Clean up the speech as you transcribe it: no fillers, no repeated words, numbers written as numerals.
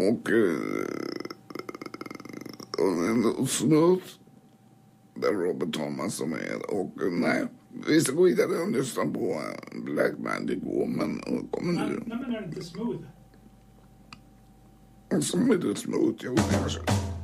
Och Smooth, där Robert Thomas är med. Och nej, vi ska gå vidare och lyssna på Black Magic Woman. Och kommer nu. Nej, men är det inte Smooth? Som är det Smooth, jo, det är så.